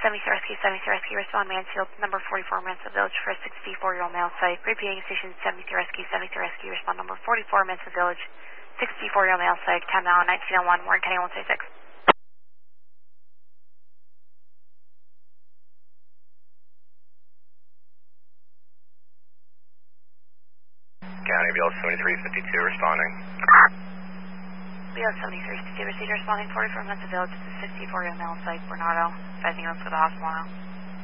Rescue, 73 Rescue, respond Mansfield, number 44 Mansfield Village for a 64-year-old male site. Repeating station 73 Rescue, 73 Rescue, respond number 44 Mansfield Village, 64-year-old male site, time now 1901, Warren County 126. County BL 7352 responding. BL 7352 receiver responding 44 Mansfield Village, 64-year-old male site, Bernardo, advising us for the hospital now.